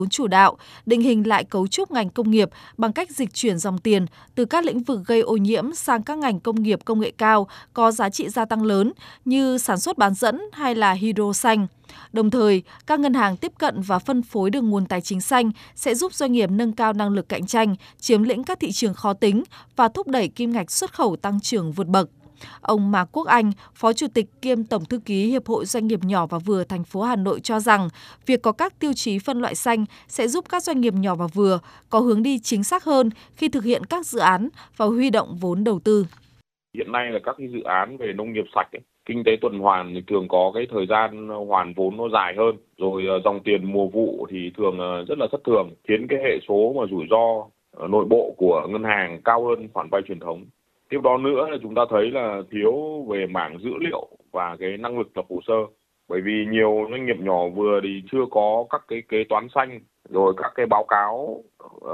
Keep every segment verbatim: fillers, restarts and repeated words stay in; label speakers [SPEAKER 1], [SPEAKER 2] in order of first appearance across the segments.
[SPEAKER 1] vốn chủ đạo, định hình lại cấu trúc ngành công nghiệp bằng cách dịch chuyển dòng tiền từ các lĩnh vực gây ô nhiễm sang các ngành công nghiệp công nghệ cao có giá trị gia tăng lớn như sản xuất bán dẫn hay là hydro xanh. Đồng thời, các ngân hàng tiếp cận và phân phối được nguồn tài chính xanh sẽ giúp doanh nghiệp nâng cao năng lực cạnh tranh, chiếm lĩnh các thị trường khó tính và thúc đẩy kim ngạch xuất khẩu tăng trưởng vượt bậc. Ông Mạc Quốc Anh, Phó Chủ tịch kiêm Tổng thư ký Hiệp hội Doanh nghiệp nhỏ và vừa thành phố Hà Nội cho rằng, việc có các tiêu chí phân loại xanh sẽ giúp các doanh nghiệp nhỏ và vừa có hướng đi chính xác hơn khi thực hiện các dự án và huy động vốn đầu tư.
[SPEAKER 2] Hiện nay là các cái dự án về nông nghiệp sạch, ấy, kinh tế tuần hoàn thì thường có cái thời gian hoàn vốn nó dài hơn, rồi dòng tiền mùa vụ thì thường rất là thất thường, khiến cái hệ số mà rủi ro nội bộ của ngân hàng cao hơn khoản vay truyền thống. Tiếp đó nữa là chúng ta thấy là thiếu về mảng dữ liệu và cái năng lực lập hồ sơ. Bởi vì nhiều doanh nghiệp nhỏ vừa thì chưa có các cái kế toán xanh, rồi các cái báo cáo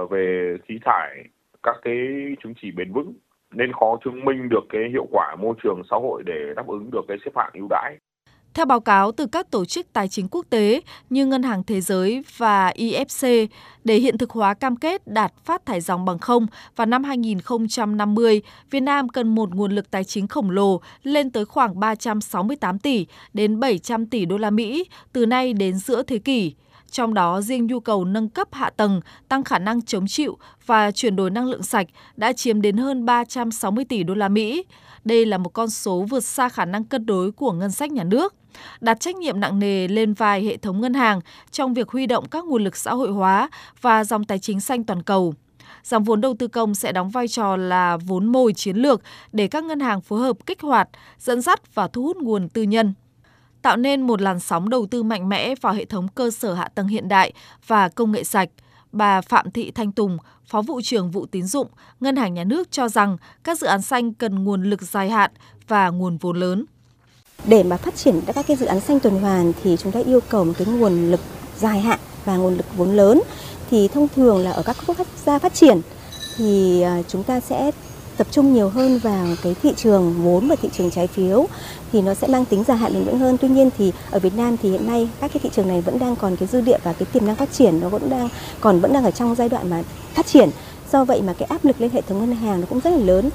[SPEAKER 2] về khí thải, các cái chứng chỉ bền vững, nên khó chứng minh được cái hiệu quả môi trường xã hội để đáp ứng được cái xếp hạng ưu đãi.
[SPEAKER 1] Theo báo cáo từ các tổ chức tài chính quốc tế như Ngân hàng Thế giới và i ép xê, để hiện thực hóa cam kết đạt phát thải ròng bằng không vào năm hai nghìn không trăm năm mươi, Việt Nam cần một nguồn lực tài chính khổng lồ lên tới khoảng ba trăm sáu mươi tám tỷ đến bảy trăm tỷ đô la Mỹ từ nay đến giữa thế kỷ. Trong đó, riêng nhu cầu nâng cấp hạ tầng, tăng khả năng chống chịu và chuyển đổi năng lượng sạch đã chiếm đến hơn ba trăm sáu mươi tỷ đô la Mỹ. Đây là một con số vượt xa khả năng cân đối của ngân sách nhà nước, đặt trách nhiệm nặng nề lên vai hệ thống ngân hàng trong việc huy động các nguồn lực xã hội hóa và dòng tài chính xanh toàn cầu. Dòng vốn đầu tư công sẽ đóng vai trò là vốn mồi chiến lược để các ngân hàng phối hợp kích hoạt, dẫn dắt và thu hút nguồn tư nhân, tạo nên một làn sóng đầu tư mạnh mẽ vào hệ thống cơ sở hạ tầng hiện đại và công nghệ sạch. Bà Phạm Thị Thanh Tùng, Phó vụ trưởng vụ tín dụng, Ngân hàng Nhà nước cho rằng các dự án xanh cần nguồn lực dài hạn và nguồn vốn lớn.
[SPEAKER 3] Để mà phát triển các cái dự án xanh tuần hoàn thì chúng ta yêu cầu một cái nguồn lực dài hạn và nguồn lực vốn lớn. Thì thông thường là ở các quốc gia phát triển thì chúng ta sẽ tập trung nhiều hơn vào cái thị trường vốn và thị trường trái phiếu thì nó sẽ mang tính dài hạn bền vững hơn. Tuy nhiên thì ở Việt Nam thì hiện nay các cái thị trường này vẫn đang còn cái dư địa và cái tiềm năng phát triển nó vẫn đang còn vẫn đang ở trong giai đoạn mà phát triển. Do vậy mà cái áp lực lên hệ thống ngân hàng nó cũng rất là lớn.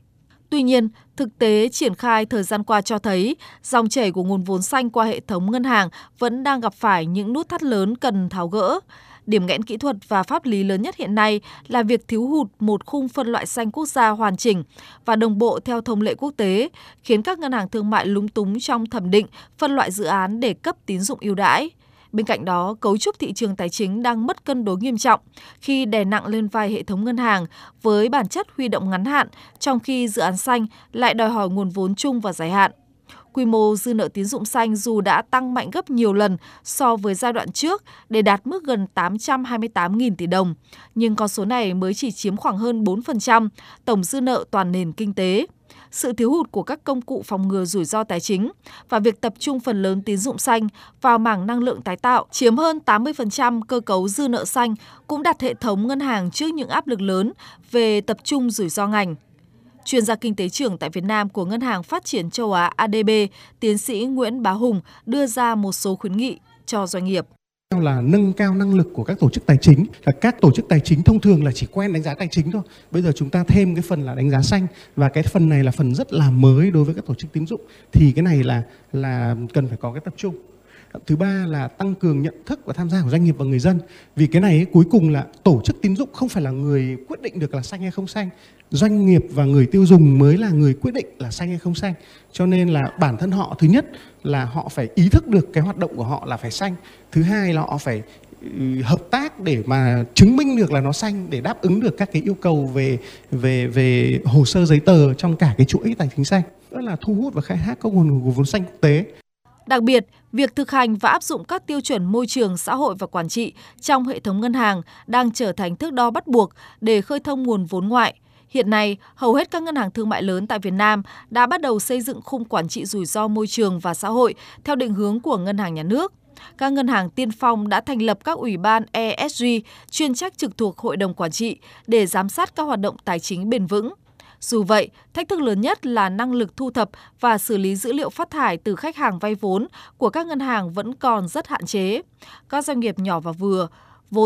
[SPEAKER 1] Tuy nhiên, thực tế triển khai thời gian qua cho thấy dòng chảy của nguồn vốn xanh qua hệ thống ngân hàng vẫn đang gặp phải những nút thắt lớn cần tháo gỡ. Điểm nghẽn kỹ thuật và pháp lý lớn nhất hiện nay là việc thiếu hụt một khung phân loại xanh quốc gia hoàn chỉnh và đồng bộ theo thông lệ quốc tế, khiến các ngân hàng thương mại lúng túng trong thẩm định, phân loại dự án để cấp tín dụng ưu đãi. Bên cạnh đó, cấu trúc thị trường tài chính đang mất cân đối nghiêm trọng khi đè nặng lên vai hệ thống ngân hàng với bản chất huy động ngắn hạn, trong khi dự án xanh lại đòi hỏi nguồn vốn chung và dài hạn. Quy mô dư nợ tín dụng xanh dù đã tăng mạnh gấp nhiều lần so với giai đoạn trước để đạt mức gần tám trăm hai mươi tám nghìn tỷ đồng, nhưng con số này mới chỉ chiếm khoảng hơn bốn phần trăm tổng dư nợ toàn nền kinh tế. Sự thiếu hụt của các công cụ phòng ngừa rủi ro tài chính và việc tập trung phần lớn tín dụng xanh vào mảng năng lượng tái tạo chiếm hơn tám mươi phần trăm cơ cấu dư nợ xanh cũng đặt hệ thống ngân hàng trước những áp lực lớn về tập trung rủi ro ngành. Chuyên gia kinh tế trưởng tại Việt Nam của Ngân hàng Phát triển Châu Á a đê bê, tiến sĩ Nguyễn Bá Hùng đưa ra một số khuyến nghị cho doanh nghiệp.
[SPEAKER 4] Là nâng cao năng lực của các tổ chức tài chính. Là các tổ chức tài chính thông thường là chỉ quen đánh giá tài chính thôi. Bây giờ chúng ta thêm cái phần là đánh giá xanh, và cái phần này là phần rất là mới đối với các tổ chức tín dụng. Thì cái này là là cần phải có cái tập trung. Thứ ba là tăng cường nhận thức và tham gia của doanh nghiệp và người dân. Vì cái này ấy, cuối cùng là tổ chức tín dụng không phải là người quyết định được là xanh hay không xanh. Doanh nghiệp và người tiêu dùng mới là người quyết định là xanh hay không xanh. Cho nên là bản thân họ, thứ nhất là họ phải ý thức được cái hoạt động của họ là phải xanh. Thứ hai là họ phải hợp tác để mà chứng minh được là nó xanh, để đáp ứng được các cái yêu cầu về về về hồ sơ giấy tờ trong cả cái chuỗi tài chính xanh. Đó là thu hút và khai thác các nguồn vốn xanh quốc tế.
[SPEAKER 1] Đặc biệt, việc thực hành và áp dụng các tiêu chuẩn môi trường, xã hội và quản trị trong hệ thống ngân hàng đang trở thành thước đo bắt buộc để khơi thông nguồn vốn ngoại. Hiện nay, hầu hết các ngân hàng thương mại lớn tại Việt Nam đã bắt đầu xây dựng khung quản trị rủi ro môi trường và xã hội theo định hướng của Ngân hàng Nhà nước. Các ngân hàng tiên phong đã thành lập các ủy ban e ét giê chuyên trách trực thuộc Hội đồng Quản trị để giám sát các hoạt động tài chính bền vững. Dù vậy, thách thức lớn nhất là năng lực thu thập và xử lý dữ liệu phát thải từ khách hàng vay vốn của các ngân hàng vẫn còn rất hạn chế. Các doanh nghiệp nhỏ và vừa